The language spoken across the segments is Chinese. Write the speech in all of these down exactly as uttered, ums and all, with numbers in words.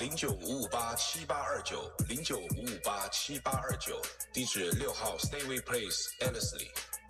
零九五五八七八二九零九五五八七八二九，地址六号 Stayway Place Ellerslie。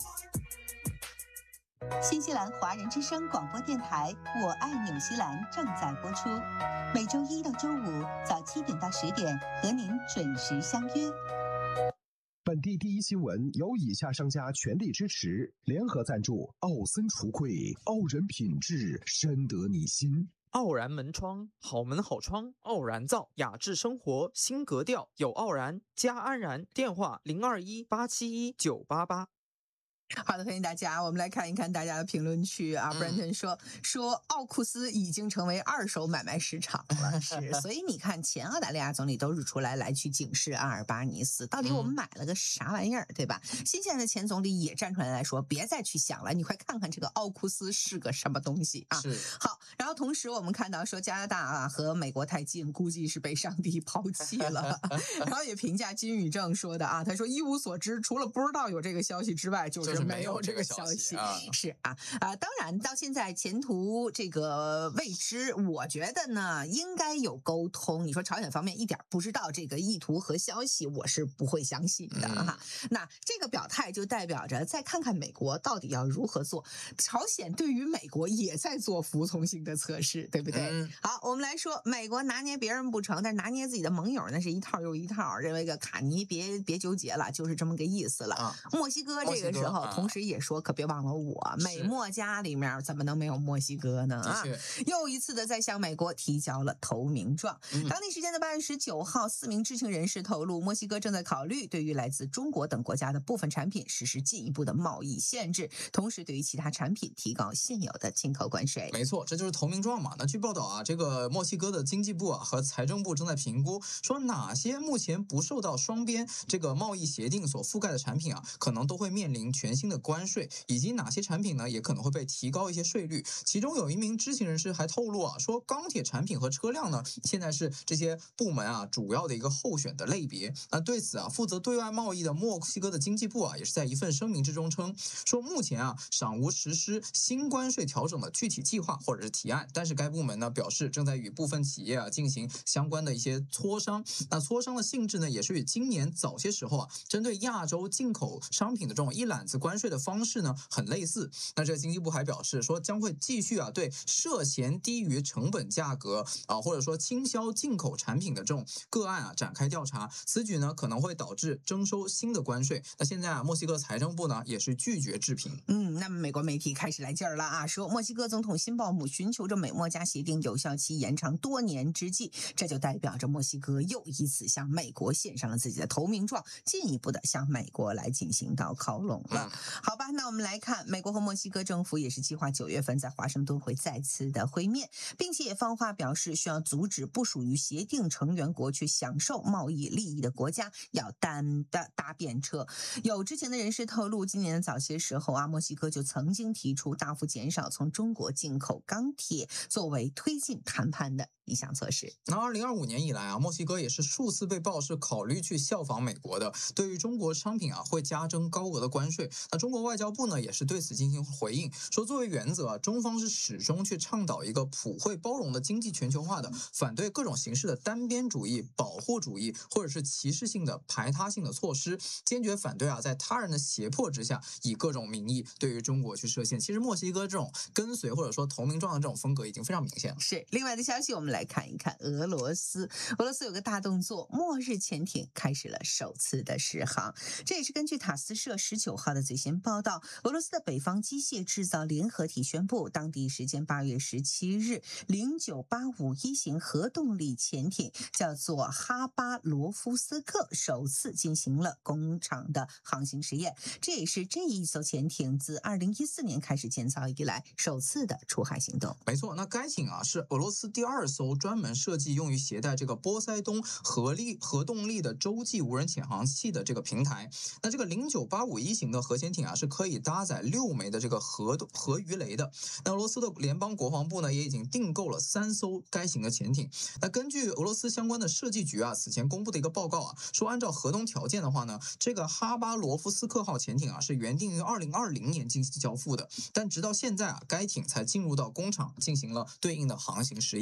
新西兰华人之声广播电台《我爱纽西兰》正在播出，每周一到周五早七点到十点和您准时相约。 本地第一新闻由以下商家全力支持，联合赞助：奥森橱柜，傲人品质，深得你心。 傲然门窗，好门好窗，傲然造，雅致生活新格调，有傲然加安然。电话零二一八七一九八八。 好的，欢迎大家，我们来看一看大家的评论区啊。Brenton 说、嗯、说奥库斯已经成为二手买卖市场了，是，所以你看前澳大利亚总理都是出来来去警示阿尔巴尼斯，到底我们买了个啥玩意儿，对吧？新西兰的前总理也站出来来说，别再去想了，你快看看这个奥库斯是个什么东西啊！ 是。 好，然后同时我们看到说加拿大啊和美国太近，估计是被上帝抛弃了，然后也评价金宇正说的啊，他说一无所知，除了不知道有这个消息之外，就是。 就是没有这个消息啊， 是啊啊，当然到现在前途这个未知，我觉得呢应该有沟通。你说朝鲜方面一点不知道这个意图和消息，我是不会相信的哈、嗯。那这个表态就代表着再看看美国到底要如何做。朝鲜对于美国也在做服从性的测试，对不对？嗯、好，我们来说，美国拿捏别人不成，但是拿捏自己的盟友那是一套又一套。认为个卡尼别别纠结了，就是这么个意思了。啊、墨西哥这个时候。同时也说，可别忘了我，美墨加里面怎么能没有墨西哥呢？啊，又一次的在向美国提交了投名状。嗯、当地时间的八月十九号，四名知情人士透露，墨西哥正在考虑对于来自中国等国家的部分产品实施进一步的贸易限制，同时对于其他产品提高现有的进口关税。 没错，这就是投名状嘛。那据报道啊，这个墨西哥的经济部啊和财政部正在评估，说哪些目前不受到双边这个贸易协定所覆盖的产品啊，可能都会面临全新的关税，以及哪些产品呢也可能会被提高一些税率。其中有一名知情人士还透露啊，说钢铁产品和车辆呢现在是这些部门啊主要的一个候选的类别。那对此啊，负责对外贸易的墨西哥的经济部啊也是在一份声明之中称，说目前啊尚无实施新关税调整的具体计划或者是提案，但是该部门呢表示正在与部分企业啊进行相关的一些磋商。那磋商的性质呢也是与今年早些时候啊针对亚洲进口商品的这种一揽子关税的方式呢很类似。那这个经济部还表示说，将会继续啊对涉嫌低于成本价格啊或者说倾销进口产品的这种个案啊展开调查。此举呢可能会导致征收新的关税。那现在啊墨西哥财政部呢也是拒绝置评。 嗯，那么美国媒体开始来劲儿了啊，说墨西哥总统辛鲍姆寻求着美墨加协定有效期延长多年之际，这就代表着墨西哥又一次向美国献上了自己的投名状，进一步的向美国来进行到靠拢了。好吧，那我们来看，美国和墨西哥政府也是计划九月份在华盛顿会再次的会面，并且也放话表示需要阻止不属于协定成员国却享受贸易利益的国家要单的搭便车。有知情的人士透露，今年的早些时候啊，墨西哥就曾经提出大幅减少从中国进口钢铁，作为推进谈判的一项措施。 那二零二五年以来啊，墨西哥也是数次被曝是考虑去效仿美国的，对于中国商品啊会加征高额的关税。那中国外交部呢也是对此进行回应，说作为原则啊，中方是始终去倡导一个普惠包容的经济全球化的，反对各种形式的单边主义、保护主义或者是歧视性的排他性的措施，坚决反对啊在他人的胁迫之下以各种名义对于中国去设限。其实墨西哥这种跟随或者说投名状的这种风格已经非常明显了。 是，另外的消息我们来看一看俄罗斯。俄罗斯有个大动作，末日潜艇开始了首次的试航。这也是根据塔斯社十九号的最新报道，俄罗斯的北方机械制造联合体宣布，当地时间八月十七日，零九八五一型核动力潜艇叫做哈巴罗夫斯克首次进行了工厂的航行实验。这也是这一艘潜艇自二零一四年开始建造以来首次的出海行动。 没错，那该艇啊是俄罗斯第二艘专门设计用于携带这个波塞冬核力核动力的洲际无人潜航器的这个平台。那这个零九八五一型的核潜艇啊是可以搭载六枚的这个核核鱼雷的。那俄罗斯的联邦国防部呢也已经订购了三艘该型的潜艇。那根据俄罗斯相关的设计局啊此前公布的一个报告啊，说按照合同条件的话呢，这个哈巴罗夫斯克号潜艇啊是原定于二零二零年进行交付的，但直到现在啊，该艇才进入到工厂进行了对应的航行实验。 是，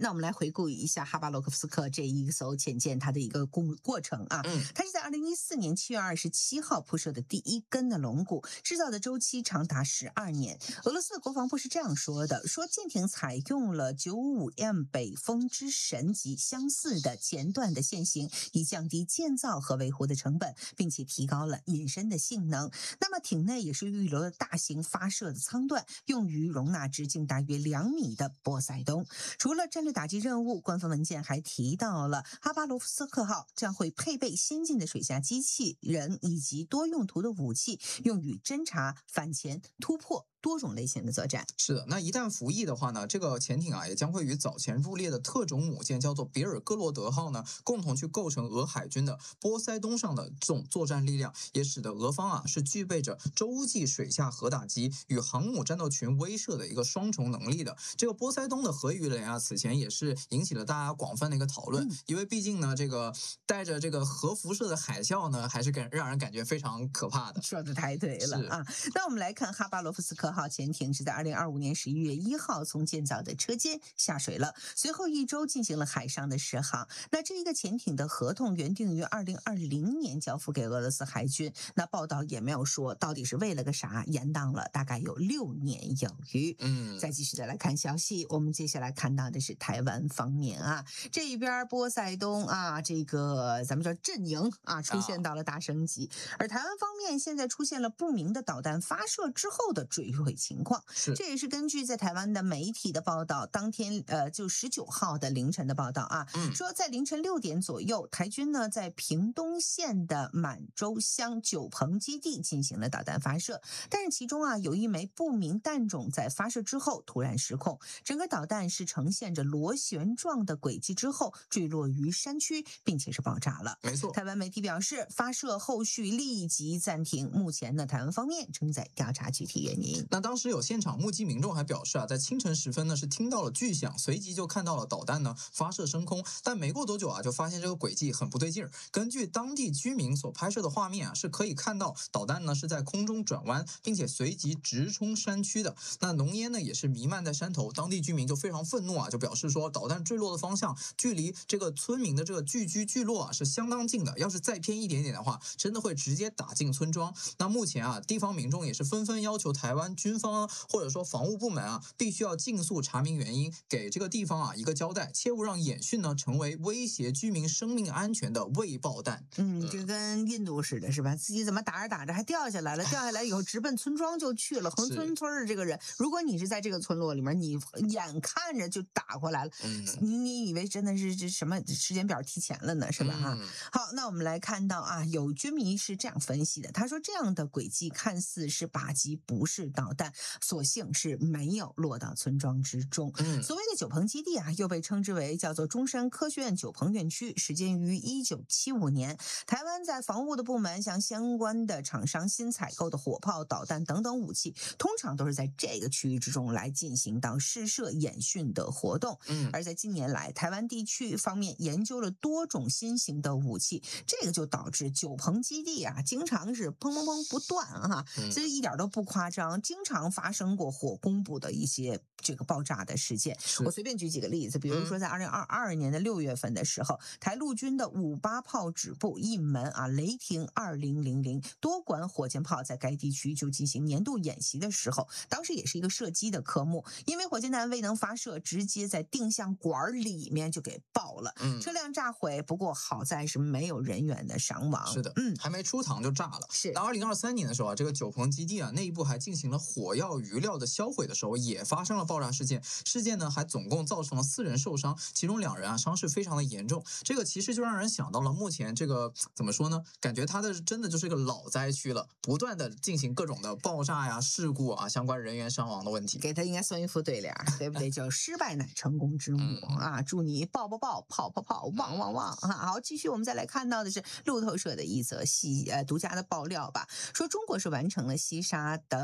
那我们来回顾一下哈巴罗夫斯克这一艘潜舰它的一个过过程啊。 嗯， 它是在二零一四年七月二十七号铺设的第一根的龙骨，制造的周期长达十二年。俄罗斯的国防部是这样说的：说舰艇采用了九五五 M 北风之神级相似的前段的线型，以降低建造和维护的成本，并且提高了隐身的性能。那么艇内也是预留了大型发射的舱段，用于容纳直径大约两米的波塞冬。除了战略打击任务，官方文件还提到了哈巴罗夫斯克号将会配备先进的水下机器人以及多用途的武器，用于侦察、反潜、突破多种类型的作战。 是的，那一旦服役的话呢，这个潜艇啊也将会与早前入列的特种母舰叫做比尔戈罗德号呢，共同去构成俄海军的波塞冬上的这种作战力量，也使得俄方啊是具备着洲际水下核打击与航母战斗群威慑的一个双重能力的。这个波塞冬的核鱼雷啊，此前也是引起了大家广泛的一个讨论，嗯、因为毕竟呢，这个带着这个核辐射的海啸呢，还是感让人感觉非常可怕的。 说的太对了啊！那我们来看哈巴罗夫斯克号潜艇是在二零二五年十一月一号从建造的车间下水了，随后一周进行了海上的试航。那这一个潜艇的合同原定于二零二零年交付给俄罗斯海军，那报道也没有说到底是为了个啥，延宕了大概有六年有余。 嗯， 再继续的来看消息，我们接下来看到的是台湾方面啊，这一边波塞冬啊，这个咱们叫阵营啊，出现到了大升级，啊、而台湾方面现在出现了不明的导弹发射之后的坠毁情况。 是， 这也是根据在台湾的媒体的报道，当天呃就十九号的凌晨的报道啊， 嗯、 说在凌晨六点左右，台军呢在屏东县的满洲乡九鹏基地进行了导弹发射，但是其中啊有一枚不明弹种在发射之后突然失控，整个导弹是呈现着螺旋状的轨迹之后坠落于山区，并且是爆炸了。 没错， 台湾媒体表示，发射后续立即暂停，目前呢台湾方面正在调查具体原因。 那当时有现场目击民众还表示啊，在清晨时分呢是听到了巨响，随即就看到了导弹呢发射升空，但没过多久啊就发现这个轨迹很不对劲儿。根据当地居民所拍摄的画面啊，是可以看到导弹呢是在空中转弯，并且随即直冲山区的。那浓烟呢也是弥漫在山头，当地居民就非常愤怒啊，就表示说导弹坠落的方向距离这个村民的这个聚居聚落啊是相当近的，要是再偏一点点的话，真的会直接打进村庄。那目前啊，地方民众也是纷纷要求台湾军方啊，或者说防务部门啊，必须要尽速查明原因，给这个地方啊一个交代，切勿让演训呢成为威胁居民生命安全的未爆弹。 嗯，这跟印度似的，是吧？自己怎么打着打着还掉下来了？掉下来以后直奔村庄就去了。横村村的这个人，如果你是在这个村落里面，你眼看着就打过来了，嗯、你你以为真的是这什么时间表提前了呢？是吧？哈、嗯，好，那我们来看到啊，有军迷是这样分析的，他说这样的轨迹看似是靶机，不是导弹，所幸是没有落到村庄之中。嗯，所谓的九鹏基地啊，又被称之为叫做中山科学院九鹏院区，始建于一九七五年。台湾在防务的部门向相关的厂商新采购的火炮、导弹等等武器，通常都是在这个区域之中来进行到试射演训的活动。嗯，而在近年来，台湾地区方面研究了多种新型的武器，这个就导致九鹏基地啊，经常是砰砰砰不断啊，所以一点都不夸张，经常发生过火攻部的一些这个爆炸的事件。我随便举几个例子，比如说在二零二二年的六月份的时候，台陆军的五八炮指部一门啊雷霆二零零零多管火箭炮在该地区就进行年度演习的时候，当时也是一个射击的科目，因为火箭弹未能发射，直接在定向管里面就给爆了，嗯、车辆炸毁，不过好在是没有人员的伤亡。 是的，嗯，还没出膛就炸了。 是。 那二零二三年的时候啊，这个九鹏基地啊内部还进行了火药余料的销毁的时候，也发生了爆炸事件。事件呢还总共造成了四人受伤，其中两人啊伤势非常的严重。这个其实就让人想到了目前这个怎么说呢？感觉它的真的就是一个老灾区了，不断的进行各种的爆炸呀、事故啊、相关人员伤亡的问题。 给他应该送一副对联，对不对？叫失败乃成功之母啊！祝你爆爆爆、跑跑跑、旺旺旺啊！好，继续我们再来看到的是路透社的一则细呃独家的爆料吧，说中国是完成了西沙的群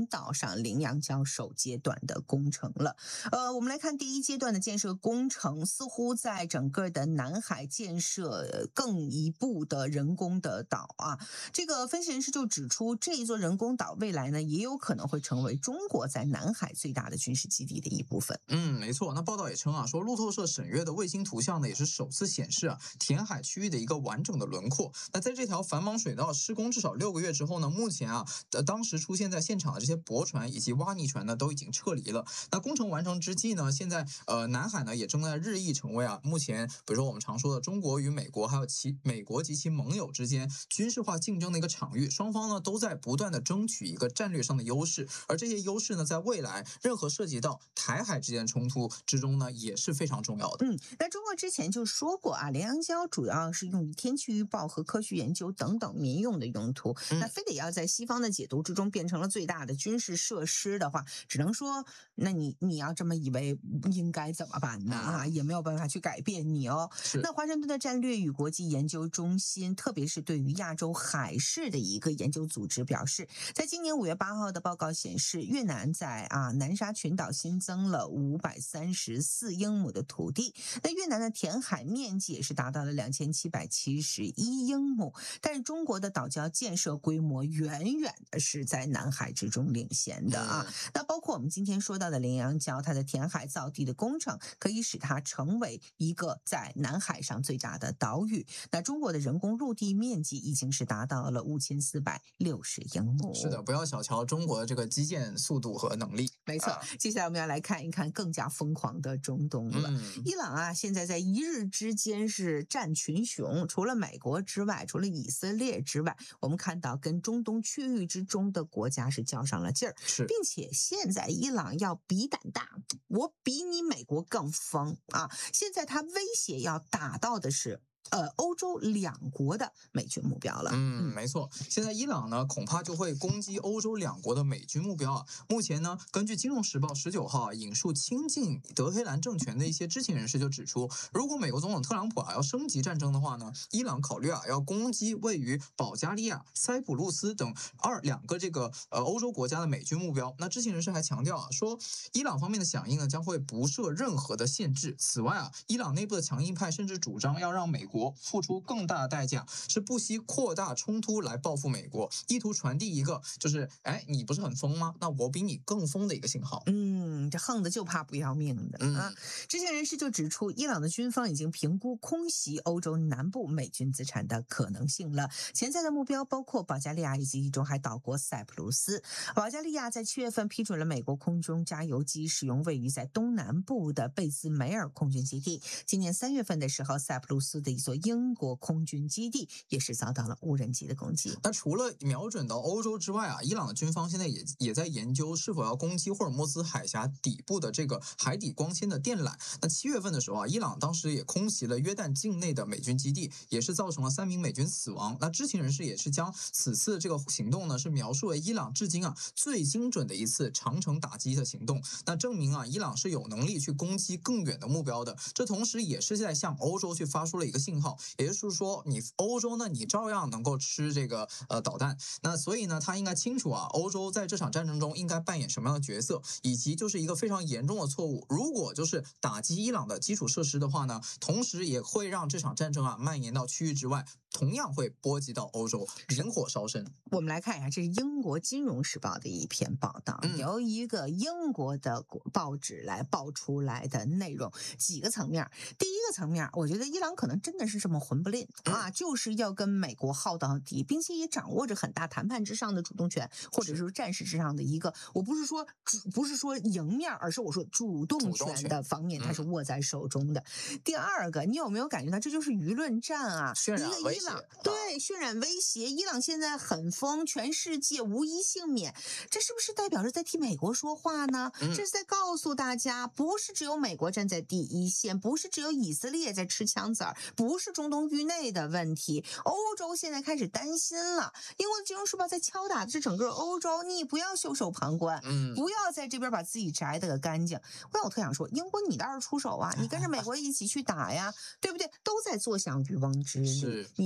群岛上羚羊礁首阶段的工程了。呃，我们来看第一阶段的建设工程，似乎在整个的南海建设更一步的人工的岛啊。这个分析人士就指出，这一座人工岛未来呢，也有可能会成为中国在南海最大的军事基地的一部分。 嗯，没错。那报道也称啊，说路透社审阅的卫星图像呢，也是首次显示啊填海区域的一个完整的轮廓。那在这条繁忙水道施工至少六个月之后呢，目前啊，呃，当时出现在现场的这些驳船以及挖泥船呢，都已经撤离了。那工程完成之际呢，现在呃南海呢也正在日益成为啊目前比如说我们常说的中国与美国还有其美国及其盟友之间军事化竞争的一个场域，双方呢都在不断的争取一个战略上的优势，而这些优势呢，在未来任何涉及到台海之间冲突之中呢，也是非常重要的。 嗯，那中国之前就说过啊，羚羊礁主要是用于天气预报和科学研究等等民用的用途。 嗯、 那非得要在西方的解读之中变成了最大的军事设施的话，只能说，那你你要这么以为，应该怎么办呢？啊，也没有办法去改变你哦。那华盛顿的战略与国际研究中心，特别是对于亚洲海事的一个研究组织表示，在今年五月八号的报告显示，越南在啊南沙群岛新增了五百三十四英亩的土地。那越南的填海面积也是达到了两千七百七十一英亩，但是中国的岛礁建设规模远远的是在南海之中领先的啊。那包括我们今天说到的羚羊礁，它的填海造地的工程可以使它成为一个在南海上最大的岛屿。那中国的人工陆地面积已经是达到了五千四百六十英亩。 是的，不要小瞧中国的这个基建速度和能力。 没错，啊、接下来我们要来看一看更加疯狂的中东了。嗯、伊朗啊，现在在一日之间是战群雄，除了美国之外，除了以色列之外，我们看到跟中东区域之中的国家是较上了劲儿，并且现在伊朗要比胆大，我比你美国更疯啊！现在他威胁要打到的是呃，欧洲两国的美军目标了。 嗯，没错。现在伊朗呢，恐怕就会攻击欧洲两国的美军目标啊。目前呢，根据《金融时报》十九号啊引述亲近德黑兰政权的一些知情人士就指出，如果美国总统特朗普啊要升级战争的话呢，伊朗考虑啊要攻击位于保加利亚、塞浦路斯等二两个这个呃欧洲国家的美军目标。那知情人士还强调啊，说伊朗方面的响应呢将会不设任何的限制。此外啊，伊朗内部的强硬派甚至主张要让美国国付出更大的代价，是不惜扩大冲突来报复美国，意图传递一个就是哎，你不是很疯吗？那我比你更疯的一个信号。 嗯，这横的就怕不要命的、嗯、啊！知情人士就指出，伊朗的军方已经评估空袭欧洲南部美军资产的可能性了。潜在的目标包括保加利亚以及地中海岛国塞浦路斯。保加利亚在七月份批准了美国空中加油机使用位于在东南部的贝兹梅尔空军基地。今年三月份的时候，塞浦路斯的一所英国空军基地也是遭到了无人机的攻击。 那除了瞄准到欧洲之外啊，伊朗的军方现在也也在研究是否要攻击霍尔木兹海峡底部的这个海底光纤的电缆。那七月份的时候啊，伊朗当时也空袭了约旦境内的美军基地，也是造成了三名美军死亡。那知情人士也是将此次这个行动呢，是描述为伊朗至今啊最精准的一次长程打击的行动。那证明啊，伊朗是有能力去攻击更远的目标的。这同时也是在向欧洲去发出了一个信号，也就是说，你欧洲呢，你照样能够吃这个呃导弹。那所以呢，他应该清楚啊，欧洲在这场战争中应该扮演什么样的角色，以及就是一个非常严重的错误。如果就是打击伊朗的基础设施的话呢，同时也会让这场战争啊蔓延到区域之外，同样会波及到欧洲，引火烧身。 我们来看一下，这是英国《金融时报》的一篇报道，嗯、由一个英国的报纸来爆出来的内容，几个层面。第一个层面，我觉得伊朗可能真的是这么混不吝、嗯、啊，就是要跟美国耗到底，并且也掌握着很大谈判之上的主动权，或者是战事之上的一个，我不是说主不是说赢面，而是我说主动权的方面，它是握在手中的。嗯、第二个，你有没有感觉到这就是舆论战啊？ 渲染威胁， 对，渲染威胁。伊朗现在很疯，全世界无一幸免，这是不是代表着在替美国说话呢？嗯、这是在告诉大家，不是只有美国站在第一线，不是只有以色列在吃枪子儿，不是中东域内的问题，欧洲现在开始担心了。英国的《金融时报》在敲打的是整个欧洲，你不要袖手旁观，嗯，不要在这边把自己摘得个干净。那我特想说，英国你倒是出手啊，你跟着美国一起去打呀，对不对？都在坐享渔翁之利。你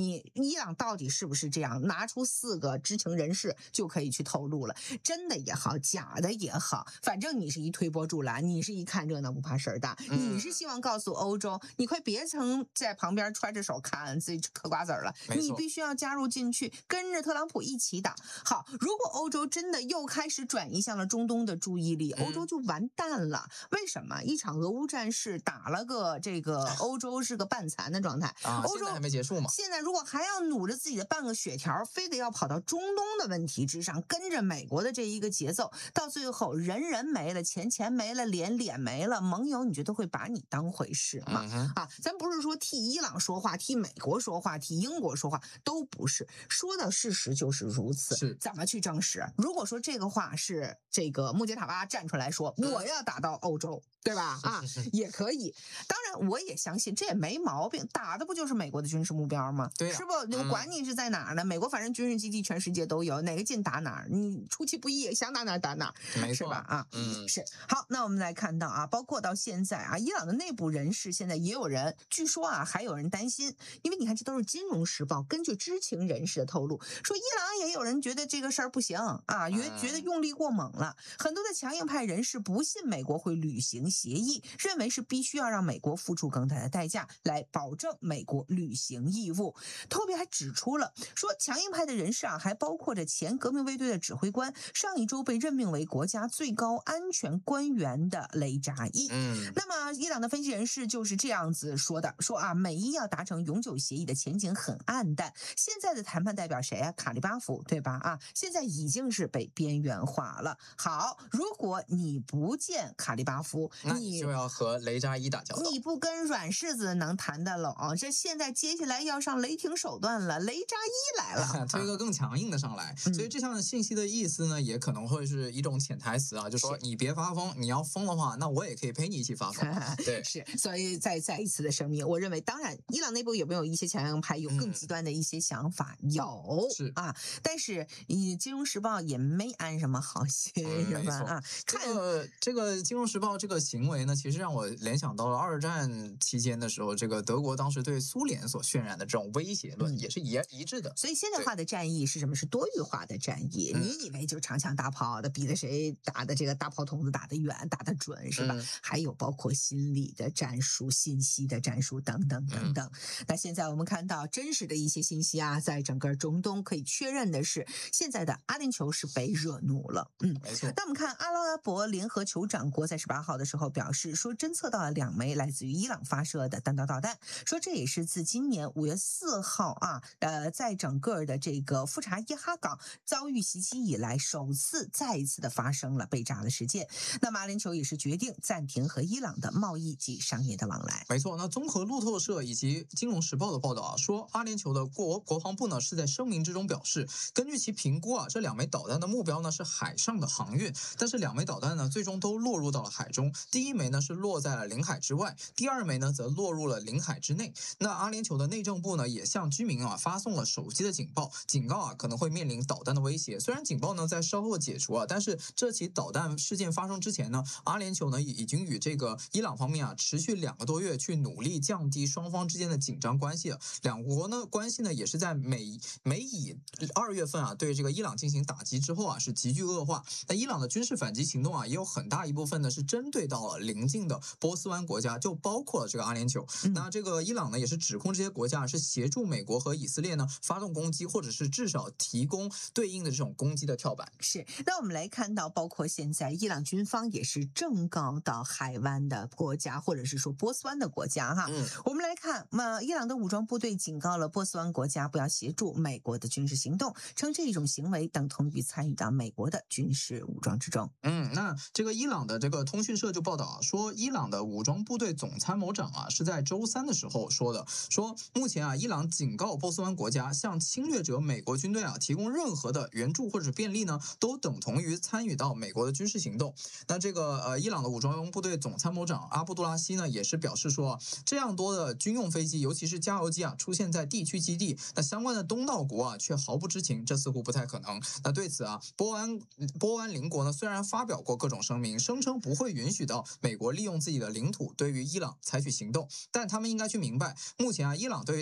你伊朗到底是不是这样？拿出四个知情人士就可以去透露了，真的也好，假的也好，反正你是一推波助澜，你是一看热闹不怕事儿大， 嗯、 你是希望告诉欧洲，你快别曾在旁边揣着手看自己嗑瓜子儿了，你必须要加入进去，跟着特朗普一起打。好，如果欧洲真的又开始转移向了中东的注意力，欧洲就完蛋了。嗯、为什么？一场俄乌战事打了个这个欧洲是个半残的状态， 啊、 欧洲还没结束嘛？ 现在如果还要努着自己的半个血条，非得要跑到中东的问题之上，跟着美国的这一个节奏，到最后人人没了，钱钱没了，脸脸没了，盟友你觉得会把你当回事吗？ 嗯、 啊，咱不是说替伊朗说话，替美国说话，替英国说话，都不是。说到事实就是如此， 是怎么去证实？如果说这个话是这个穆杰塔巴站出来说，嗯、我要打到欧洲，对吧？啊，也可以。当然，我也相信这也没毛病，打的不就是美国的军事目标吗？ 对、啊， 是不？我管你是在哪儿呢？嗯、美国反正军事基地全世界都有，哪个近打哪儿，你出其不意，想打哪儿打哪儿， 没是吧？啊， 嗯， 是。好，那我们来看到啊，包括到现在啊，伊朗的内部人士现在也有人，据说啊，还有人担心，因为你看这都是《金融时报》根据知情人士的透露，说伊朗也有人觉得这个事儿不行啊，觉觉得用力过猛了。很多的强硬派人士不信美国会履行协议，认为是必须要让美国付出更大的代价来保证美国履行义务。特别还指出了说，强硬派的人士啊，还包括着前革命卫队的指挥官，上一周被任命为国家最高安全官员的雷扎伊。 嗯， 那么伊朗的分析人士就是这样子说的，说啊，美伊要达成永久协议的前景很暗淡。现在的谈判代表谁啊？卡利巴夫，对吧？啊，现在已经是被边缘化了。好，如果你不见卡利巴夫， 你就要和雷扎伊打交道， 你不跟软柿子能谈得拢。这现在接下来要上雷霆手段了，雷扎伊来了， 推个更强硬的上来。 嗯、 所以这项信息的意思呢，也可能会是一种潜台词啊，就说你别发疯，你要疯的话，那我也可以陪你一起发疯。对， 是。所以再再一次的声明，我认为，当然，伊朗内部有没有一些强硬派有更极端的一些想法？嗯、有， 是啊，但是《金融时报》也没安什么好心，是吧？啊， 看这个这个《金融时报》这个行为呢，其实让我联想到了二战期间的时候，这个德国当时对苏联所渲染的这种威胁论，嗯、也是一一致的。 所以现代化的战役是什么？是多域化的战役。 嗯、 你以为就长枪大炮的，比的谁打的这个大炮筒子打得远、打得准，是吧？嗯、还有包括心理的战术、信息的战术等等等等。嗯、那现在我们看到真实的一些信息啊，在整个中东可以确认的是，现在的阿联酋是被惹怒了。嗯， 没错。 那我们看阿拉伯联合酋长国在十八号的时候表示说，侦测到了两枚来自于伊朗发射的弹道导弹，说这也是自今年五月四号啊，呃，在整个的这个富察伊哈港遭遇袭击以来，首次再一次的发生了被炸的事件。那么阿联酋也是决定暂停和伊朗的贸易及商业的往来。 没错。那综合路透社以及金融时报的报道啊，说阿联酋的国国防部呢是在声明之中表示，根据其评估啊，这两枚导弹的目标呢是海上的航运，但是两枚导弹呢最终都落入到了海中。第一枚呢是落在了领海之外，第二枚呢则落入了领海之内。那阿联酋的内政部呢也向居民啊发送了手机的警报，警告啊可能会面临导弹的威胁。虽然警报呢在稍后解除啊，但是这起导弹事件发生之前呢，阿联酋呢已经与这个伊朗方面啊持续两个多月去努力降低双方之间的紧张关系了。两国呢关系呢也是在美美以二月份啊对这个伊朗进行打击之后啊是急剧恶化。那伊朗的军事反击行动啊也有很大一部分呢是针对到了邻近的波斯湾国家，就包括了这个阿联酋。嗯、那这个伊朗呢也是指控这些国家是协助美国和以色列呢发动攻击，或者是至少提供对应的这种攻击的跳板。 是。那我们来看到，包括现在伊朗军方也是正告到海湾的国家，或者是说波斯湾的国家哈。嗯、我们来看，那伊朗的武装部队警告了波斯湾国家不要协助美国的军事行动，称这种行为等同于参与到美国的军事武装之中。 嗯，那这个伊朗的这个通讯社就报道啊，说伊朗的武装部队总参谋长啊是在周三的时候说的，说目前啊伊朗警告波斯湾国家向侵略者美国军队啊提供任何的援助或者是便利呢，都等同于参与到美国的军事行动。那这个呃伊朗的武装部队总参谋长阿布杜拉希呢也是表示说啊，这样多的军用飞机，尤其是加油机啊出现在地区基地，那相关的东道国啊却毫不知情，这似乎不太可能。那对此啊，波湾波湾邻国呢虽然发表过各种声明，声称不会允许到美国利用自己的领土对于伊朗采取行动，但他们应该去明白，目前啊伊朗对于当前的情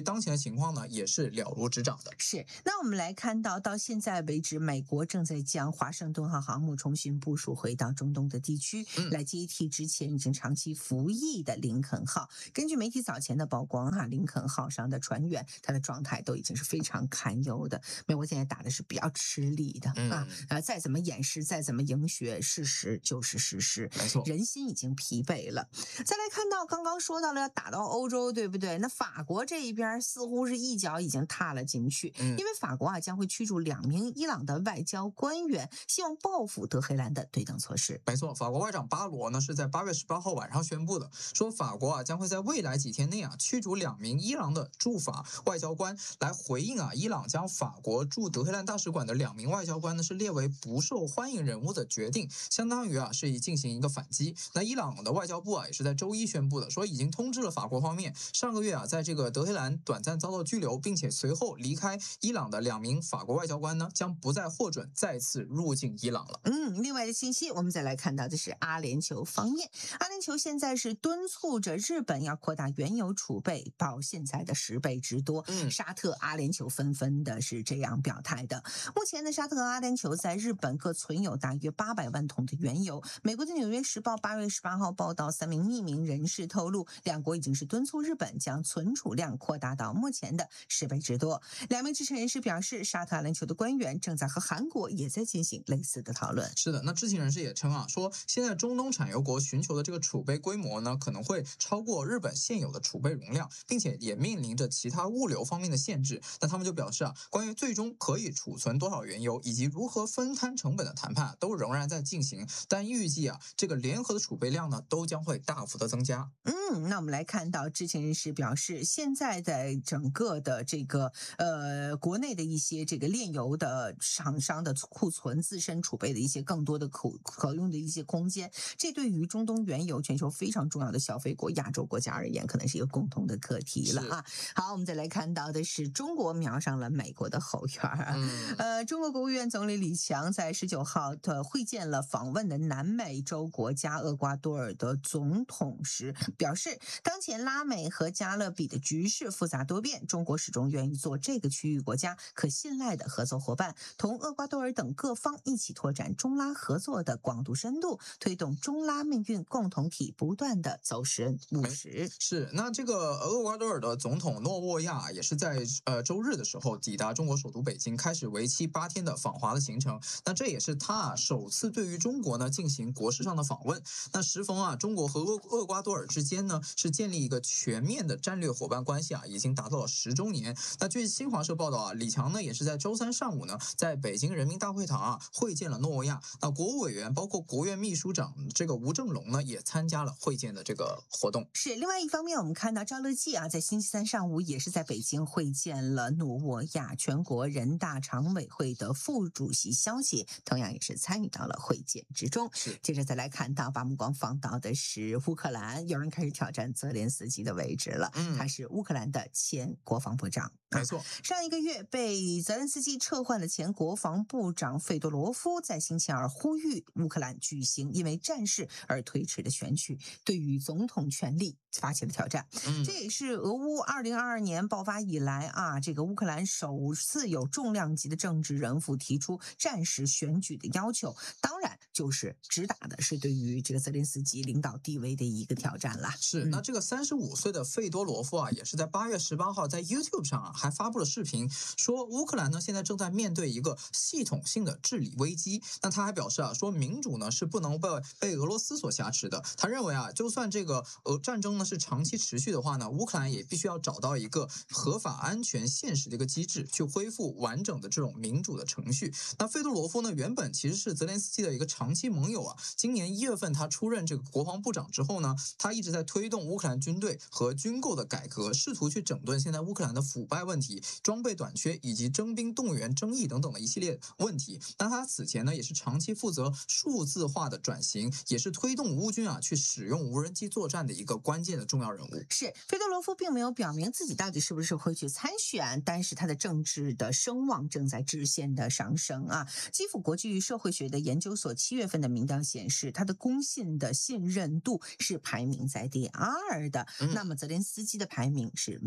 情况呢也是了如指掌的。 是，那我们来看到，到现在为止，美国正在将华盛顿号航母重新部署回到中东的地区， 嗯、 来接替之前已经长期服役的林肯号。根据媒体早前的曝光，哈，林肯号上的船员他的状态都已经是非常堪忧的。美国现在打的是比较吃力的、 嗯、 啊，呃，再怎么掩饰，再怎么迎学，事实就是事实， 没错， 人心已经疲惫了。再来看到刚刚说到了要打到欧洲，对不对？那法国这一边似乎是一脚已经踏了进去， 嗯、 因为法国啊将会驱逐两名伊朗的外交官员，希望报复德黑兰的对等措施。 没错，法国外长巴罗呢是在八月十八号晚上宣布的，说法国啊将会在未来几天内啊驱逐两名伊朗的驻法外交官，来回应啊伊朗将法国驻德黑兰大使馆的两名外交官呢是列为不受欢迎人物的决定，相当于啊是以进行一个反击。那伊朗的外交部啊也是在周一宣布的，说已经通知了法国方面，上个月啊在这个德黑兰短暂遭到拘留，并且随后离开伊朗的两名法国外交官呢将不再获准再次入境伊朗了。 嗯，另外的信息我们再来看到的是阿联酋方面，阿联酋现在是敦促着日本要扩大原油储备到现在的十倍之多。 嗯， 沙特、阿联酋纷纷的是这样表态的。目前呢，沙特和阿联酋在日本各存有大约八百万桶的原油。美国的《纽约时报》八月十八号报道，三名匿名人士透露，两国已经是敦促日本将存储量扩大到目前的十倍之多。两名知情人士表示，沙特、阿联酋的官员正在和韩国也在进行类似的讨论。 是的，那知情人士也称啊，说现在中东产油国寻求的这个储备规模呢，可能会超过日本现有的储备容量，并且也面临着其他物流方面的限制。那他们就表示啊，关于最终可以储存多少原油以及如何分摊成本的谈判都仍然在进行，但预计啊，这个联合的储备量呢，都将会大幅的增加。 嗯，那我们来看到知情人士表示，现在在整个的这个呃国内的一些这个炼油的厂商的库存自身储备的一些更多的可可用的一些空间，这对于中东原油全球非常重要的消费国亚洲国家而言，可能是一个共同的课题了啊。好，我们再来看到的是中国瞄上了美国的后院啊。 嗯、 呃，中国国务院总理李强在十九号的会见了访问的南美洲国家厄瓜多尔的总统时，表示当前拉美和加勒比的局势复杂多变，中国始终愿意做这个区域国家可信赖的合作伙伴，同厄瓜多尔等各方一起拓展中拉合作的广度深度，推动中拉命运共同体不断的走实务实。 是，那这个厄瓜多尔的总统诺沃亚也是在呃周日的时候抵达中国首都北京，开始为期八天的访华的行程。那这也是他首次对于中国呢进行国事上的访问。那时逢啊，中国和厄厄瓜多尔之间呢是建立一个全面的战略伙伴关系啊，已经达到了十周年。那据新华社报道啊，李强呢也是在周三上午呢，在北京人民大会堂啊会见了诺沃亚。那国务委员包括国务院秘书长这个吴正龙呢也参加了会见的这个活动。 是，另外一方面，我们看到赵乐际啊，在星期三上午也是在北京会见了诺沃亚。全国人大常委会的副主席肖捷同样也是参与到了会见之中。接着再来看到，把目光放到的是乌克兰，有人开始挑战泽连斯基的位置了。 嗯， 他是乌克兰的前国防部长。 没错， 上一个月被泽连斯基撤换的前国防部长费多罗夫在星期二呼吁乌克兰举行因为战事而推迟的选举，对于总统权力发起了挑战。 嗯， 这也是俄乌二零二二年爆发以来啊，这个乌克兰首次有重量级的政治人物提出战时选举的要求，当然就是直打的是对于这个泽连斯基领导地位的一个挑战啦。 是， 嗯、 那这个三十五岁的费多罗夫啊，也是在八月十八号在 YouTube 上啊，还发布了视频，说乌克兰呢现在正在面对一个系统性的治理危机。那他还表示啊，说民主呢是不能被被俄罗斯所挟持的。他认为啊，就算这个呃战争呢是长期持续的话呢，乌克兰也必须要找到一个合法、安全、现实的一个机制，去恢复完整的这种民主的程序。那费多罗夫呢，原本其实是泽连斯基的一个长期盟友啊。今年一月份他出任这个国防部长之后呢，他一直在推动乌克兰军队和军购的改革，试图去整顿现在乌克兰的腐败问题、装备短缺以及征兵动员争议等等的一系列问题。那他此前呢，也是长期负责数字化的转型，也是推动乌军啊去使用无人机作战的一个关键的重要人物。 是，费多罗夫并没有表明自己到底是不是会去参选，但是他的政治的声望正在直线的上升啊。基辅国际社会学的研究所七月份的民调显示，他的公信的信任度是排名在第二的， 嗯、 那么泽连斯基的排名是位居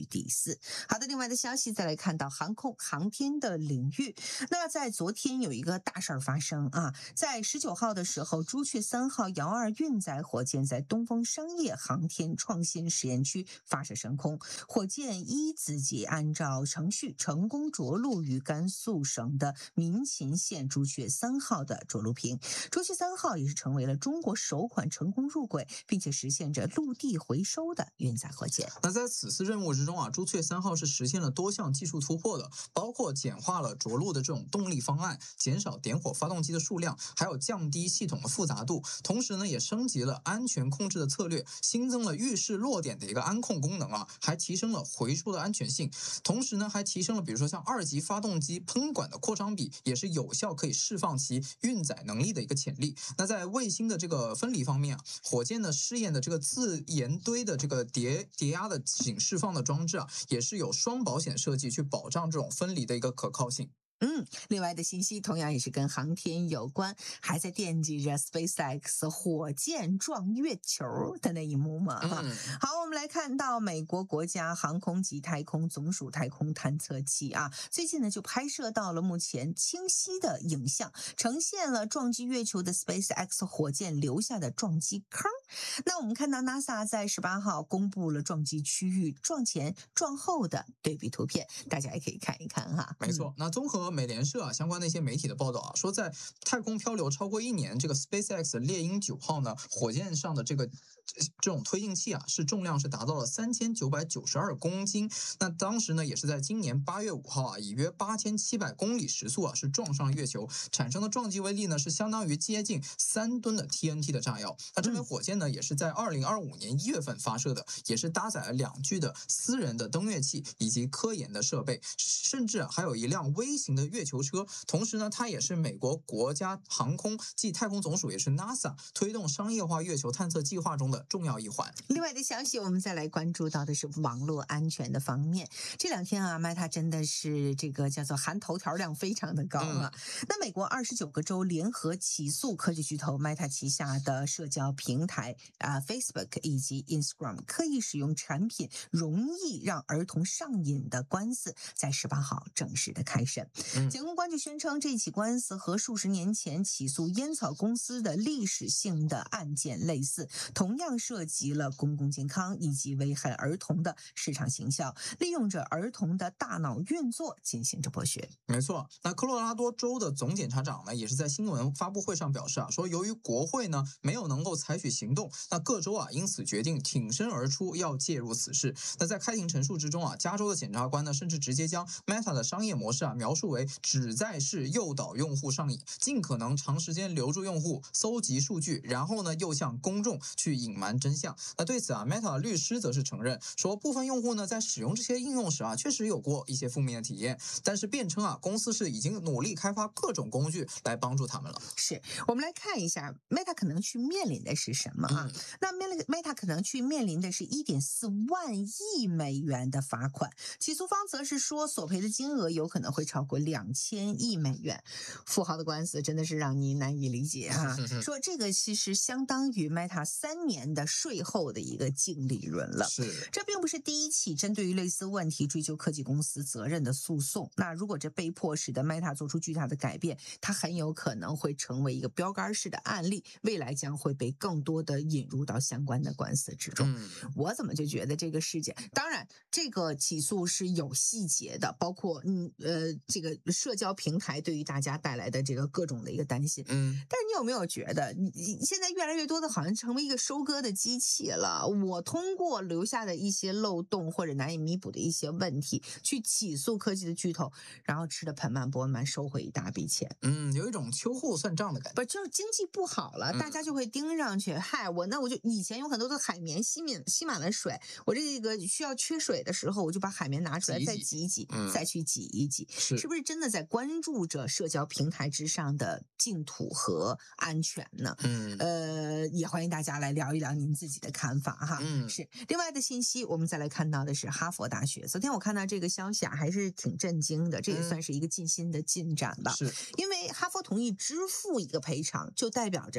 居第四。好的，另外的消息再来看到航空航天的领域，那在昨天有一个大事儿发生啊，在十九号的时候，朱雀三号遥二运载火箭在东风商业航天创新实验区发射升空，火箭一子级按照程序成功着陆于甘肃省的民勤县朱雀三号的着陆坪。朱雀三号也是成为了中国首款成功入轨并且实现着陆地回收的运载火箭。 那在此次任务之中啊，朱雀三号是实现了多项技术突破的，包括简化了着陆的这种动力方案，减少点火发动机的数量，还有降低系统的复杂度。同时呢，也升级了安全控制的策略，新增了预示落点的一个安控功能啊，还提升了回收的安全性。同时呢，还提升了比如说像二级发动机喷管的扩张比，也是有效可以释放其运载能力的一个潜力。那在卫星的这个分离方面啊，火箭的试验的这个自研堆的这个叠叠压的警释放的装置啊，也是有双保险设计去保障这种分离的一个可靠性。 嗯，另外的信息同样也是跟航天有关，还在惦记着 SpaceX 火箭撞月球的那一幕嘛。 嗯， 好，我们来看到美国国家航空及太空总署太空探测器啊，最近呢就拍摄到了目前清晰的影像，呈现了撞击月球的 SpaceX 火箭留下的撞击坑。那我们看到 NASA 在十八号公布了撞击区域撞前撞后的对比图片，大家也可以看一看哈。 没错，那综合美联社啊相关的一些媒体的报道啊，说在太空漂流超过一年，这个 SpaceX 猎鹰九号呢火箭上的这个这种推进器啊，是重量是达到了三千九百九十二公斤。那当时呢，也是在今年八月五号啊，以约八千七百公里时速啊，是撞上月球，产生的撞击威力呢，是相当于接近三吨的 T N T 的炸药。那这枚火箭呢，也是在二零二五年一月份发射的，也是搭载了两具的私人的登月器以及科研的设备，甚至还有一辆微型的月球车。同时呢，它也是美国国家航空暨太空总署，也是 NASA 推动商业化月球探测计划中的重要一环。 另外的消息，我们再来关注到的是网络安全的方面。这两天啊 ，Meta 真的是这个叫做含头条量非常的高啊。嗯、那美国二十九个州联合起诉科技巨头 Meta 旗下的社交平台啊 Facebook 以及 Instagram 刻意使用产品容易让儿童上瘾的官司，在十八号正式的开审。 嗯、 检控官就宣称，这起官司和数十年前起诉烟草公司的历史性的案件类似，同样涉及了公共健康以及危害儿童的市场行销，利用着儿童的大脑运作进行着剥削。 没错，那科罗拉多州的总检察长呢，也是在新闻发布会上表示啊，说由于国会呢没有能够采取行动，那各州啊因此决定挺身而出，要介入此事。那在开庭陈述之中啊，加州的检察官呢，甚至直接将 Meta 的商业模式啊描述为旨在是诱导用户上瘾，尽可能长时间留住用户，搜集数据，然后呢又向公众去隐瞒真相。那对此啊 ，Meta 律师则是承认说，部分用户呢在使用这些应用时啊，确实有过一些负面的体验，但是辩称啊，公司是已经努力开发各种工具来帮助他们了。 是我们来看一下 Meta 可能去面临的是什么啊？嗯、那 Meta 可能去面临的是一点四万亿美元的罚款，起诉方则是说索赔的金额有可能会超过两千亿美元。富豪的官司真的是让你难以理解啊！说这个其实相当于 Meta 三年的税后的一个净利润了。 是， 这并不是第一起针对于类似问题追究科技公司责任的诉讼。那如果这被迫使得 Meta 做出巨大的改变，它很有可能会成为一个标杆式的案例，未来将会被更多的引入到相关的官司之中。嗯、我怎么就觉得这个事件，当然这个起诉是有细节的，包括嗯呃这个社交平台对于大家带来的这个各种的一个担心。嗯，但是你有没有觉得，你现在越来越多的好像成为一个收割的机器了？我通过留下的一些漏洞或者难以弥补的一些问题，去起诉科技的巨头，然后吃的盆满钵满，收回一大笔钱。 嗯，有一种秋后算账的感觉。 不，就是经济不好了，大家就会盯上去。嗯、嗨，我那我就以前有很多的海绵吸满吸满了水，我这个需要缺水的时候，我就把海绵拿出来再挤一挤，嗯、再去挤一挤，是是不是真的在关注着社交平台之上的净土和安全呢？嗯，呃，也欢迎大家来聊一聊您自己的看法哈。嗯，是。另外的信息，我们再来看到的是哈佛大学。昨天我看到这个消息啊，还是挺震惊的，这也算是一个近新的进展吧。 是， 因为哈佛同意支付一个赔偿，就代表着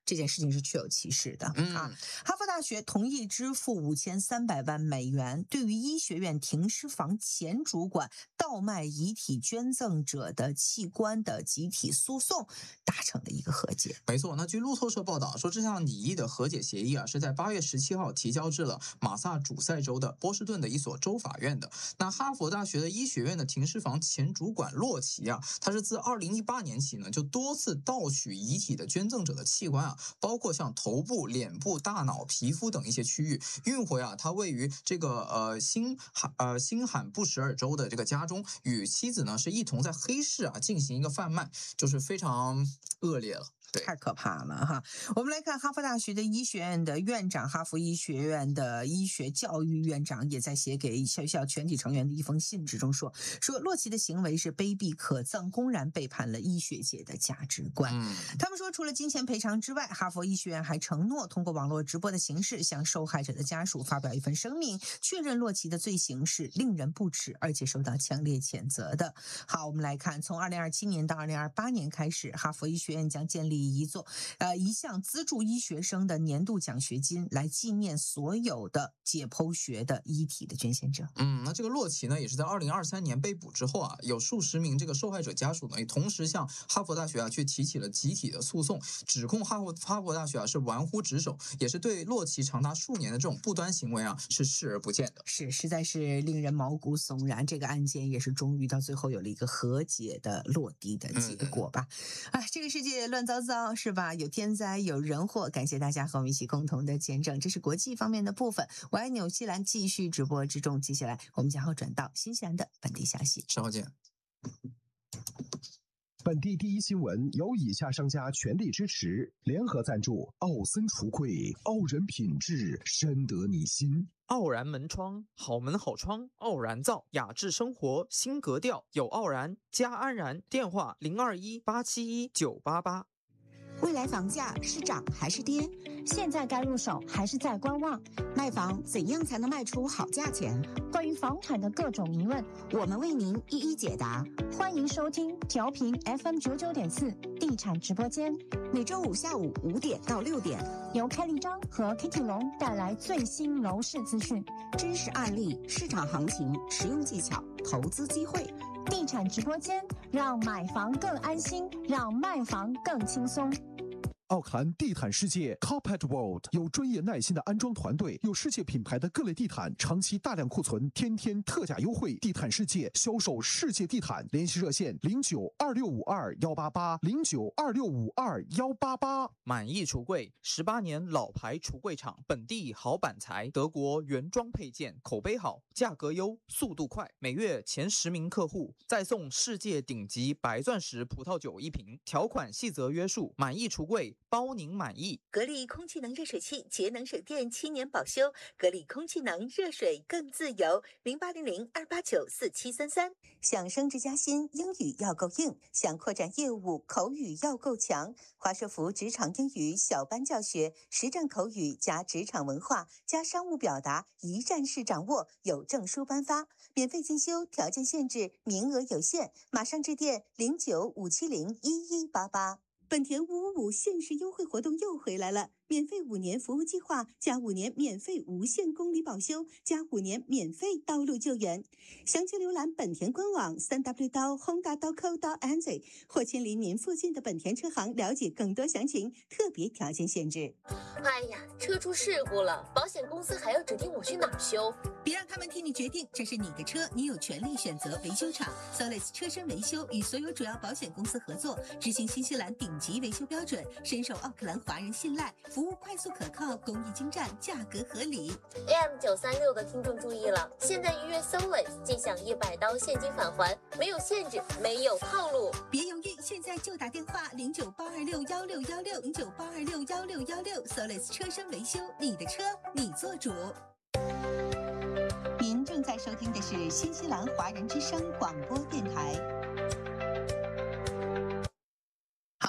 这件事情是确有其事的、 嗯、 啊。哈佛大学同意支付五千三百万美元，对于医学院停尸房前主管盗卖遗体捐赠者的器官的集体诉讼达成了一个和解。 没错，那据路透社报道说，这项拟议的和解协议啊，是在八月十七号提交至了马萨诸塞州的波士顿的一所州法院的。那哈佛大学的医学院的停尸房前主管洛奇啊，他是自二零一八年起呢，就多次盗取遗体的捐赠者的器官啊，包括像头部、脸部、大脑、皮肤等一些区域，运回啊，他位于这个呃新罕呃新罕布什尔州的这个家中，与妻子呢是一同在黑市啊进行一个贩卖，就是非常恶劣了。对， 太可怕了哈！我们来看哈佛大学的医学院的院长，哈佛医学院的医学教育院长也在写给学校全体成员的一封信之中说，说洛奇的行为是卑鄙可憎，公然背叛了医学界的价值观。 嗯， 他们说，除了金钱赔偿之外，哈佛医学院还承诺通过网络直播的形式向受害者的家属发表一份声明，确认洛奇的罪行是令人不齿，而且受到强烈谴责的。好，我们来看，从二零二七年到二零二八年开始，哈佛医学院将建立一座呃一项资助医学生的年度奖学金，来纪念所有的解剖学的遗体的捐献者。 嗯，那这个洛奇呢，也是在二零二三年被捕之后啊，有数十名这个受害者家属呢，也同时向哈佛大学啊去提起了集体的诉讼，指控哈佛哈佛大学啊是玩忽职守，也是对洛奇长达数年的这种不端行为啊是视而不见的。 是，实在是令人毛骨悚然。这个案件也是终于到最后有了一个和解的落地的结果吧。嗯、啊，这个世界乱糟糟是吧？有天灾，有人祸。感谢大家和我们一起共同的见证。这是国际方面的部分。我爱纽西兰继续直播之中，接下来我们将会转到新西兰的本地消息。 稍后见。 本地第一新闻由以下商家全力支持，联合赞助：奥森橱柜，傲人品质，深得你心。 傲然门窗，好门好窗，傲然造，雅致生活新格调，有傲然加安然。电话零二一八七一九八八。 未来房价是涨还是跌？现在该入手还是在观望？卖房怎样才能卖出好价钱？关于房产的各种疑问，我们为您一一解答。欢迎收听调频 F M 九九点四地产直播间，每周五下午五点到六点，由开立章和 Kitty 龙带来最新楼市资讯、真实案例、市场行情、实用技巧、投资机会。地产直播间，让买房更安心，让卖房更轻松。 奥克兰地毯世界 Carpet World 有专业耐心的安装团队，有世界品牌的各类地毯，长期大量库存，天天特价优惠。地毯世界销售世界地毯，联系热线零九二六五二幺八八零九二六五二幺八八。 满意橱柜，十八年老牌橱柜厂，本地好板材，德国原装配件，口碑好，价格优，速度快，每月前十名客户再送世界顶级白钻石葡萄酒一瓶，条款细则约束。满意橱柜，包您满意。 格力空气能热水器，节能省电，七年保修。格力空气能，热水更自由。零八零零二八九四七三三。想升职加薪，英语要够硬；想扩展业务，口语要够强。华硕福职场英语小班教学，实战口语加职场文化加商务表达，一站式掌握，有证书颁发，免费进修，条件限制，名额有限，马上致电零九五七零一一八八。本田五五五限时优惠活动又回来了，免费五年服务计划加五年免费无限公里保修加五年免费道路救援。详情浏览本田官网三 w 到 honda 到 co 到 n z 或亲临您附近的本田车行了解更多详情，特别条件限制。 哎呀，车出事故了，保险公司还要指定我去哪儿修？ 别让他们替你决定，这是你的车，你有权利选择维修厂。Solis 车身维修与所有主要保险公司合作，执行新西兰顶级维修标准，深受奥克兰华人信赖，服务快速可靠，工艺精湛，价格合理。 A M 九三六的听众注意了，现在预约 Solis 即享一百刀现金返还，没有限制，没有套路。 别犹豫，现在就打电话零九八二六幺六幺六零九八二六幺六幺六 Solis 车身维修，你的车你做主。您正在收听的是新西兰华人之声广播电台。好，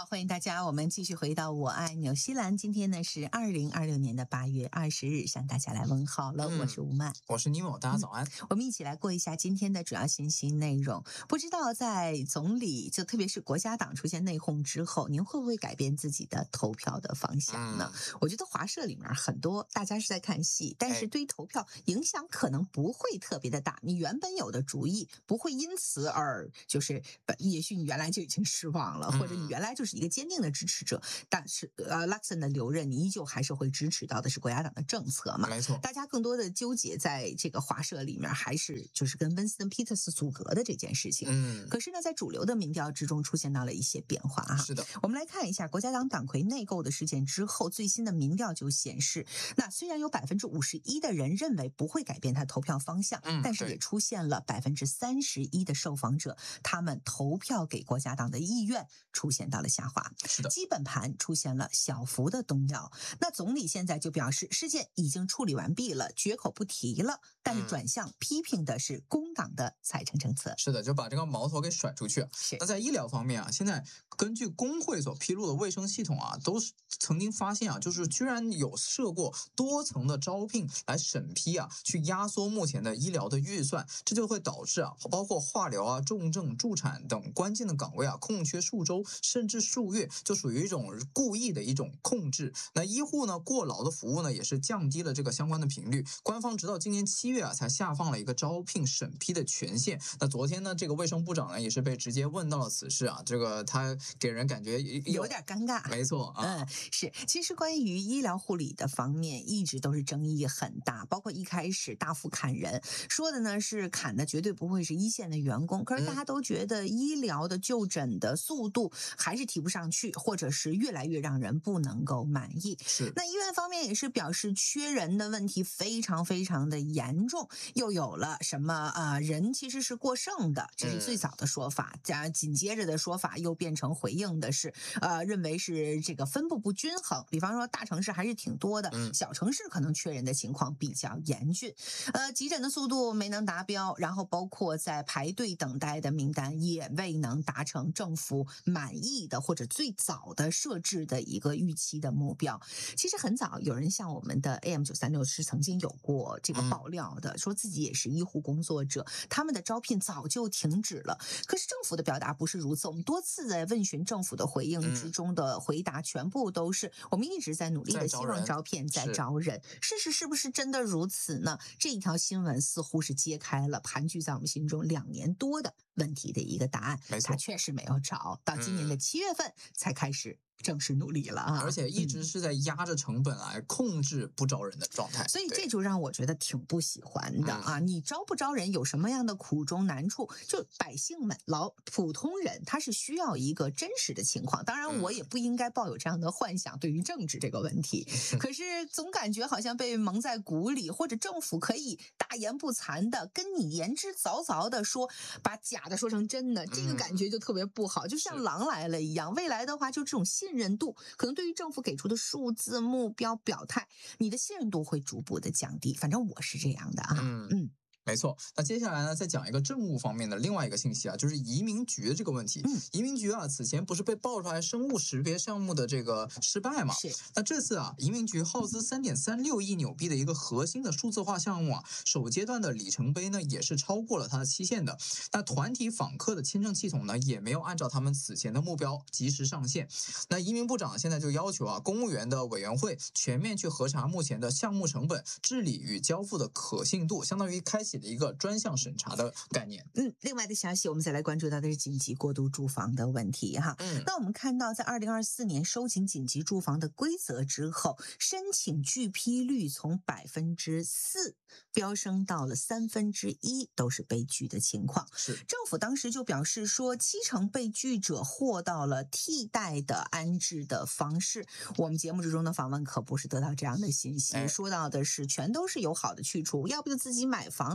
欢迎大家，我们继续回到我爱纽西兰。今天呢是二零二六年的八月二十日，向大家来问好了。嗯、我是吴曼， 我是尼莫，大家早安、 嗯。我们一起来过一下今天的主要信息内容。不知道在总理就特别是国家党出现内讧之后，您会不会改变自己的投票的方向呢？嗯、我觉得华社里面很多大家是在看戏，但是对于投票影响可能不会特别的大。你原本有的主意不会因此而就是也许你原来就已经失望了，嗯、或者你原来就是一个坚定的支持者，但是呃 Luxon 的留任，你依旧还是会支持到的是国家党的政策嘛？ 没错， 大家更多的纠结在这个华社里面，还是就是跟温斯顿·皮特斯阻隔的这件事情。嗯，可是呢，在主流的民调之中出现到了一些变化哈。 是的， 我们来看一下国家党党魁内购的事件之后，最新的民调就显示，那虽然有百分之五十一的人认为不会改变他投票方向，嗯、但是也出现了百分之三十一的受访者，他们投票给国家党的意愿出现到了下滑。 是的， 基本盘出现了小幅的动摇。那总理现在就表示，事件已经处理完毕了，绝口不提了，但是转向批评的是工党的财政政策。 是的，就把这个矛头给甩出去。 是。 那在医疗方面啊，现在根据工会所披露的卫生系统啊，都是曾经发现啊，就是居然有设过多层的招聘来审批啊，去压缩目前的医疗的预算，这就会导致啊，包括化疗啊、重症、助产等关键的岗位啊，空缺数周甚至数月，就属于一种故意的一种控制。那医护呢过劳的服务呢，也是降低了这个相关的频率。官方直到今年七月啊，才下放了一个招聘审批的权限。那昨天呢，这个卫生部长呢，也是被直接问到了此事啊，这个他给人感觉有, 有点尴尬。 没错啊， 嗯，是。其实关于医疗护理的方面，一直都是争议很大，包括一开始大幅砍人，说的呢是砍的绝对不会是一线的员工，可是大家都觉得医疗的就诊的速度还是提不上去，或者是越来越让人不能够满意。 是。 那医院方面也是表示缺人的问题非常非常的严重，又有了什么啊、呃、人其实是过剩的，这是最早的说法，加、嗯、紧接着的说法又变成回应的是呃认为是这个分布不均衡，比方说大城市还是挺多的，嗯、小城市可能缺人的情况比较严峻，呃急诊的速度没能达标，然后包括在排队等待的名单也未能达成政府满意的或者最早的设置的一个预期的目标。其实很早有人向我们的 A M 九三六 是曾经有过这个爆料的，嗯、说自己也是医护工作者，他们的招聘早就停止了。可是政府的表达不是如此，我们多次在问询政府的回应之中的回答，全部都是我们一直在努力的希望招聘，在招人。事实是不是真的如此呢？这一条新闻似乎是揭开了盘踞在我们心中两年多的问题的一个答案。他确实没有找到，今年的七月份才开始正式努力了啊， 而且一直是在压着成本来控制不招人的状态， 所以这就让我觉得挺不喜欢的啊！你招不招人有什么样的苦衷难处？就百姓们、老普通人，他是需要一个真实的情况。当然，我也不应该抱有这样的幻想，对于政治这个问题。可是总感觉好像被蒙在鼓里，或者政府可以大言不惭的跟你言之凿凿的说，把假的说成真的，这个感觉就特别不好，就像狼来了一样。未来的话，就这种信任度，可能对于政府给出的数字目标表态，你的信任度会逐步的降低。反正我是这样的啊，嗯嗯。 没错，那接下来呢，再讲一个政务方面的另外一个信息啊，就是移民局的这个问题。嗯、移民局啊，此前不是被爆出来生物识别项目的这个失败嘛？ 是。 那这次啊，移民局耗资三点三六亿纽币的一个核心的数字化项目啊，首阶段的里程碑呢，也是超过了它的期限的。那团体访客的签证系统呢，也没有按照他们此前的目标及时上线。那移民部长现在就要求啊，公务员的委员会全面去核查目前的项目成本、治理与交付的可信度，相当于开启的一个专项审查的概念。 嗯，另外的消息，我们再来关注到的是紧急过渡住房的问题哈。嗯，那我们看到，在二零二四年收紧紧急住房的规则之后，申请拒批率从百分之四飙升到了三分之一，都是被拒的情况。 是， 政府当时就表示说，七成被拒者获到了替代的安置的方式。我们节目之中的访问可不是得到这样的信息，哎、说到的是全都是有好的去处，要不就自己买房。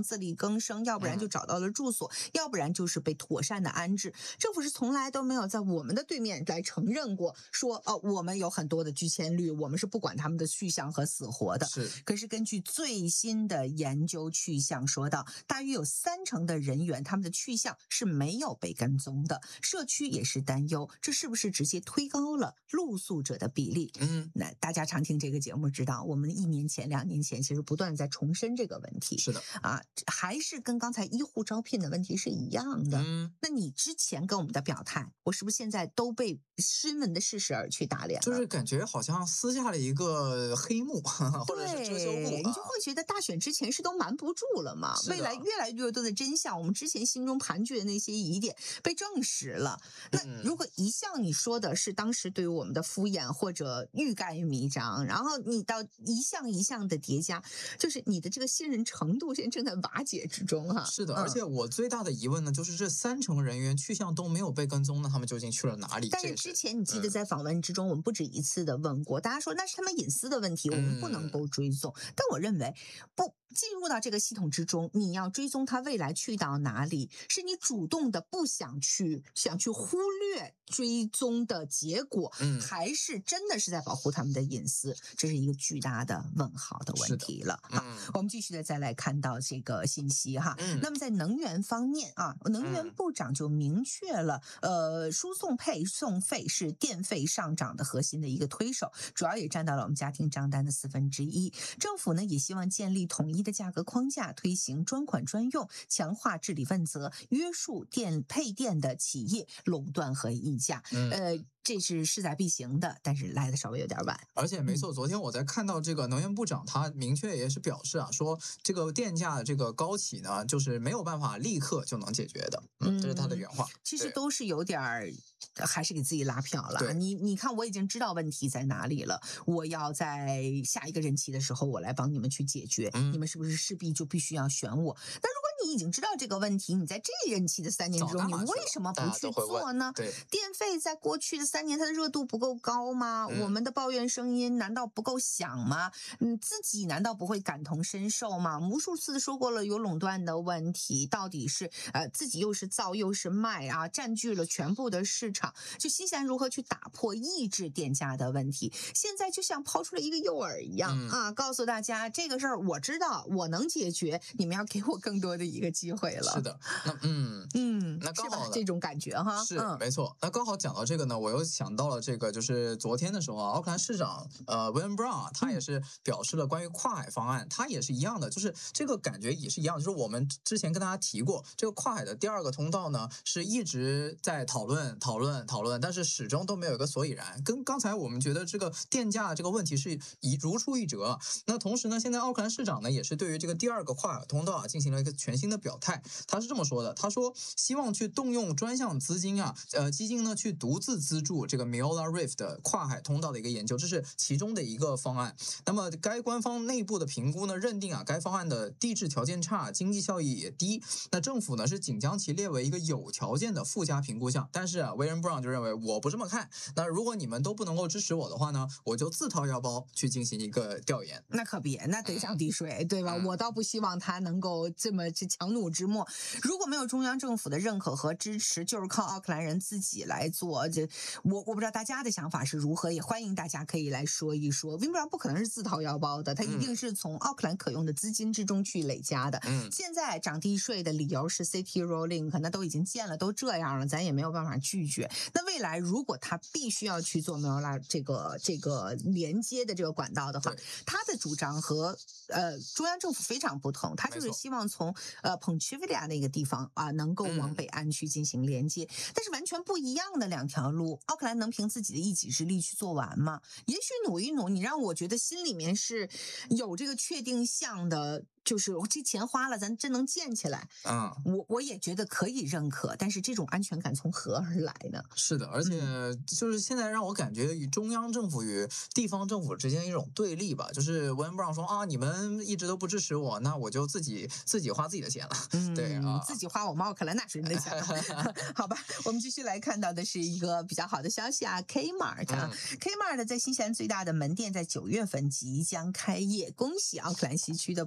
自力更生，要不然就找到了住所，要不然就是被妥善的安置。政府是从来都没有在我们的对面来承认过，说哦，我们有很多的拒签率，我们是不管他们的去向和死活的。 是。 可是根据最新的研究去向说到，大约有三成的人员他们的去向是没有被跟踪的，社区也是担忧，这是不是直接推高了露宿者的比例？ 嗯， 那大家常听这个节目知道，我们一年前、两年前其实不断在重申这个问题。 是的啊，还是跟刚才医护招聘的问题是一样的。 嗯， 那你之前跟我们的表态，我是不是现在都被新闻的事实而去打脸了？ 就是感觉好像撕下了一个黑幕，或者是遮羞布、啊， 你就会觉得大选之前是都瞒不住了嘛？未来越来越多的真相，我们之前心中盘踞的那些疑点被证实了。那如果一向你说的是当时对于我们的敷衍或者欲盖弥彰，然后你到一项一项的叠加，就是你的这个信任程度现在正在瓦解之中哈。 是的， 嗯、 而且我最大的疑问呢，就是这三成人员去向都没有被跟踪，那他们究竟去了哪里？ 但是之前你记得在访问之中，嗯、我们不止一次的问过，大家说那是他们隐私的问题，我们不能够追踪。嗯、但我认为不。进入到这个系统之中，你要追踪他未来去到哪里，是你主动的不想去想去忽略追踪的结果， 嗯，还是真的是在保护他们的隐私？这是一个巨大的问号的问题了。 嗯、 好，我们继续的再来看到这个信息哈。 嗯， 那么在能源方面啊，能源部长就明确了，嗯、呃，输送配送费是电费上涨的核心的一个推手，主要也占到了我们家庭账单的四分之一。政府呢也希望建立统一的价格框架，推行专款专用，强化治理问责，约束电配电的企业垄断和议价。 嗯、 呃。这是势在必行的，但是来的稍微有点晚。 而且没错，昨天我在看到这个能源部长，他明确也是表示啊，说这个电价的这个高企呢，就是没有办法立刻就能解决的。嗯，这是他的原话。 其实都是有点儿，还是给自己拉票了。你你看，我已经知道问题在哪里了，我要在下一个任期的时候，我来帮你们去解决。嗯、你们是不是势必就必须要选我？但如果你已经知道这个问题，你在这一任期的三年之中，你为什么不去做呢？ 对， 电费在过去的三年，它的热度不够高吗？嗯、我们的抱怨声音难道不够响吗？嗯，自己难道不会感同身受吗？无数次说过了，有垄断的问题，到底是呃自己又是造又是卖啊，占据了全部的市场，就心想如何去打破抑制电价的问题。现在就像抛出了一个诱饵一样、嗯、啊，告诉大家这个事儿我知道，我能解决，你们要给我更多的一个机会了。 是的，那嗯嗯， 那刚好这种感觉哈， 是、 嗯、 没错。那刚好讲到这个呢，我又想到了这个，就是昨天的时候啊，奥克兰市长呃 William Brown 啊，他也是表示了关于跨海方案，他也是一样的，就是这个感觉也是一样，就是我们之前跟大家提过，这个跨海的第二个通道呢，是一直在讨论讨论讨论，但是始终都没有一个所以然。跟刚才我们觉得这个电价这个问题是一如出一辙。那同时呢，现在奥克兰市长呢也是对于这个第二个跨海通道啊进行了一个全新的表态。他是这么说的，他说希望去动用专项资金啊，呃基金呢去独自资助这个 Miola Reef 的跨海通道的一个研究，这是其中的一个方案。那么该官方内部的评估呢认定啊，该方案的地质条件差，经济效益也低。那政府呢是仅将其列为一个有条件的附加评估项。但是啊 William Brown 就认为我不这么看。那如果你们都不能够支持我的话呢，我就自掏腰包去进行一个调研。 那可别，那得涨地税，对吧？嗯、我倒不希望他能够这么强弩之末。如果没有中央政府的认可和支持，就是靠奥克兰人自己来做。这我我不知道大家的想法是如何，也欢迎大家可以来说一说。William Brown不可能是自掏腰包的，他一定是从奥克兰可用的资金之中去累加的。嗯、现在涨地税的理由是 City Rolling， 可能都已经建了，都这样了，咱也没有办法拒绝。那未来如果他必须要去做 Miola 这个这个连接的这个管道的话，他的主张和呃中央政府非常不同，他就是希望从呃 Ponchivia 那个地方啊能够往北岸去进行连接，嗯、但是完全不一样的两条路，奥克兰能凭自己的一己之力去做完吗？也许努一努，你让我觉得心里面是有这个确定项的。就是这钱花了，咱真能建起来。嗯，我我也觉得可以认可，但是这种安全感从何而来呢？ 是的，而且就是现在让我感觉与中央政府与地方政府之间一种对立吧。就是 William Brown 说啊，你们一直都不支持我，那我就自己自己花自己的钱了。嗯，对啊， 自己花我们奥克兰纳税人的钱了。好吧，我们继续来看到的是一个比较好的消息啊 ，Kmart 啊、嗯、，Kmart 在新西兰最大的门店在九月份即将开业，恭喜奥克兰西区的朋友。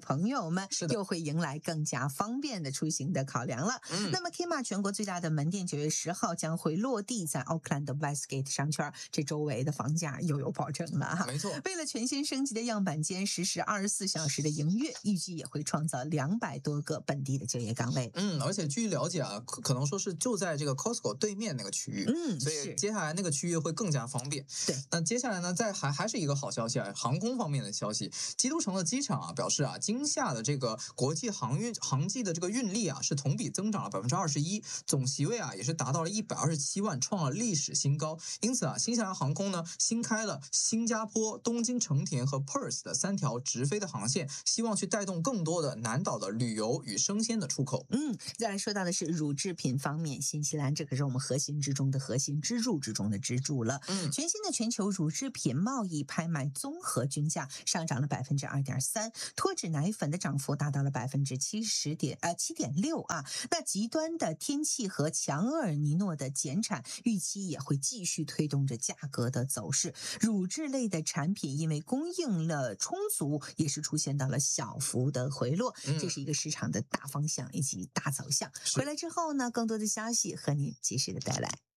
友们又会迎来更加方便的出行的考量了。 嗯、 那么 Kmart 全国最大的门店九月十号将会落地在 Auckland 的 Westgate 商圈，这周围的房价又有保证了哈。 没错， 为了全新升级的样板间实时二十四小时的营业，预计也会创造两百多个本地的就业岗位。 嗯，而且据了解啊，可可能说是就在这个 Costco 对面那个区域， 嗯， 所以接下来那个区域会更加方便。 对， 那接下来呢，再还还是一个好消息啊，航空方面的消息，基督城的机场啊表示啊，今夏的这个国际航运航迹的这个运力啊是同比增长了百分之二十一，总席位啊也是达到了一百二十七万，创了历史新高。因此啊，新西兰航空呢新开了新加坡、东京成田和 Perth 的三条直飞的航线，希望去带动更多的南岛的旅游与生鲜的出口。 嗯，再来说到的是乳制品方面，新西兰这可是我们核心之中的核心，支柱之中的支柱了。 嗯， 全新的全球乳制品贸易拍卖综合均价上涨了百分之二点三，脱脂奶粉的涨幅达到了百分之七十点呃七点六啊。那极端的天气和强厄尔尼诺的减产，预期也会继续推动着价格的走势。乳制类的产品因为供应了充足，也是出现到了小幅的回落， 嗯、 这是一个市场的大方向以及大走向。回来之后呢，更多的消息和您及时的带来。